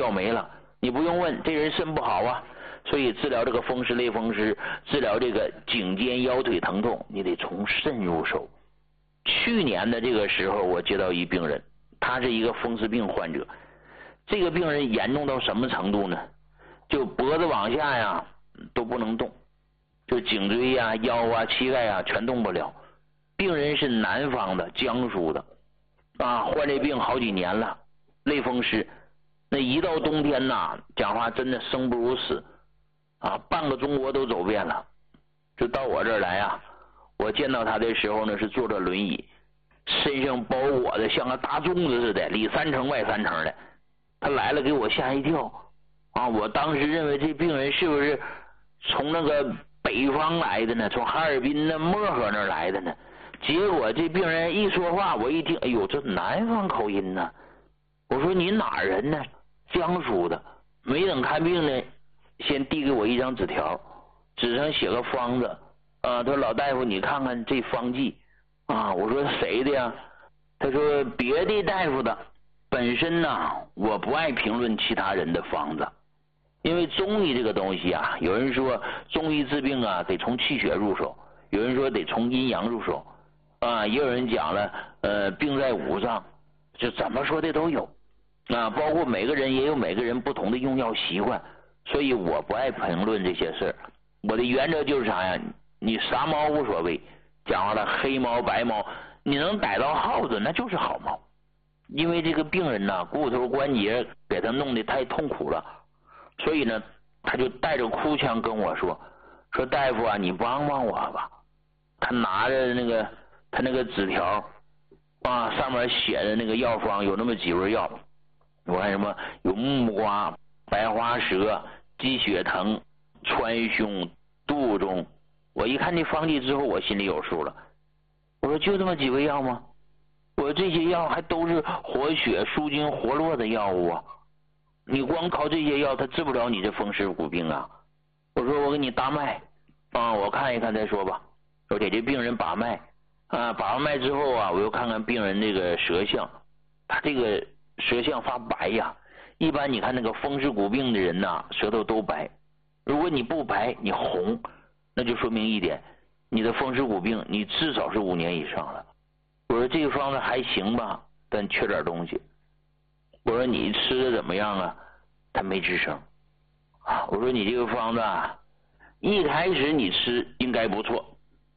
药没了，你不用问，这人肾不好啊。所以治疗这个风湿类风湿，治疗这个颈肩腰腿疼痛，你得从肾入手。去年的这个时候，我接到一病人，他是一个风湿病患者。这个病人严重到什么程度呢？就脖子往下呀都不能动，就颈椎呀、腰啊、膝盖啊全动不了。病人是南方的，江苏的患这病好几年了，类风湿。那一到冬天呐，讲话真的生不如死半个中国都走遍了。就到我这儿来我见到他的时候呢，是坐着轮椅，身上包裹的像个大粽子似的，里3层外3层的。他来了给我吓一跳我当时认为这病人是不是从那个北方来的呢，从哈尔滨的漠河那儿来的呢？结果这病人一说话，我一听，哎呦，这南方口音呢。我说你哪儿人呢？江苏的。没等看病呢，先递给我一张纸条，纸上写个方子他说老大夫你看看这方剂我说谁的呀？他说别的大夫的。本身呢，我不爱评论其他人的方子，因为中医这个东西有人说中医治病得从气血入手，有人说得从阴阳入手也有人讲了病在五脏，就怎么说的都有包括每个人也有每个人不同的用药习惯，所以我不爱评论这些事儿。我的原则就是啥呀？你啥猫无所谓，讲话了黑猫白猫，你能逮到耗子那就是好猫。因为这个病人骨头关节给他弄得太痛苦了，所以呢他就带着哭腔跟我说大夫你帮帮我吧。他拿着他那个纸条上面写的那个药方有那么几味药，我看什么有木瓜、白花蛇、鸡血藤、川芎、杜仲。我一看这方剂之后，我心里有数了。我说就这么几味药吗？我说这些药还都是活血舒筋活络的药物你光靠这些药它治不了你这风湿骨病我说我给你搭脉我看一看再说吧。我给这病人把脉把完脉之后我又看看病人这个舌象，他这个舌象发白一般你看那个风湿骨病的人舌头都白，如果你不白你红，那就说明一点，你的风湿骨病你至少是5年以上了。我说这个方子还行吧，但缺点东西。我说你吃的怎么样他没吱声我说你这个方子一开始你吃应该不错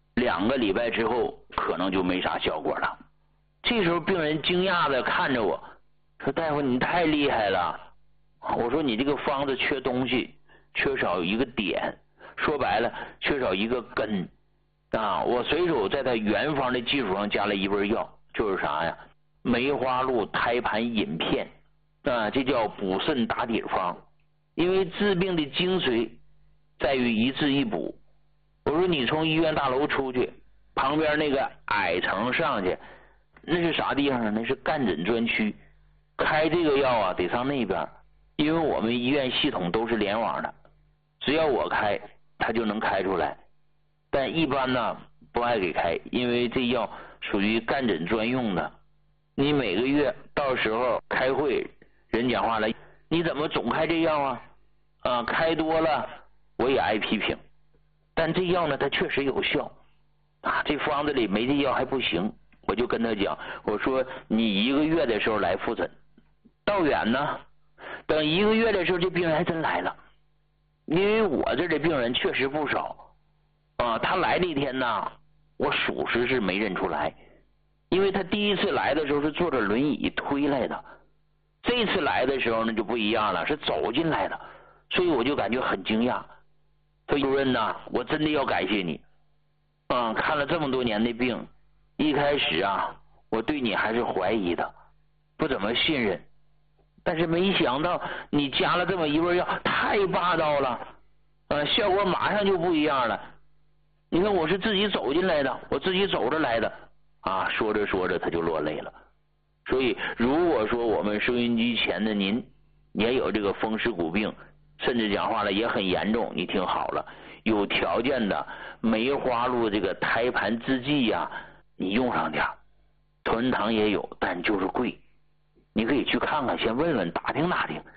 ，2个礼拜之后可能就没啥效果了。这时候病人惊讶的看着我说大夫你太厉害了。我说你这个方子缺东西，缺少一个点，说白了缺少一个根我随手在他原方的基础上加了一味药，就是啥呀？梅花鹿胎盘饮片这叫补肾打底方。因为治病的精髓在于一治一补。我说你从医院大楼出去，旁边那个矮层上去，那是啥地方？那是干诊专区，开这个药得上那边，因为我们医院系统都是联网的，只要我开他就能开出来。但一般不爱给开，因为这药属于干诊专用的。你每个月到时候开会，人讲话了，你怎么总开这药开多了我也爱批评。但这药呢它确实有效这方子里没这药还不行。我就跟他讲，我说你1个月的时候来复诊，到远呢等1个月的时候这病人还真来了。因为我这的病人确实不少他来那天我属实是没认出来，因为他第一次来的时候是坐着轮椅推来的，这次来的时候呢就不一样了，是走进来的，所以我就感觉很惊讶。说主任我真的要感谢你看了这么多年的病，一开始我对你还是怀疑的，不怎么信任，但是没想到你加了这么一味药，太霸道了效果马上就不一样了。你看我是自己走进来的，我自己走着来的说着说着他就落泪了。所以如果说我们收音机前的您也有这个风湿骨病，甚至讲话了也很严重，你听好了，有条件的梅花鹿这个胎盘制剂你用上点，同仁堂也有，但就是贵，你可以去看看，先问问打听打听。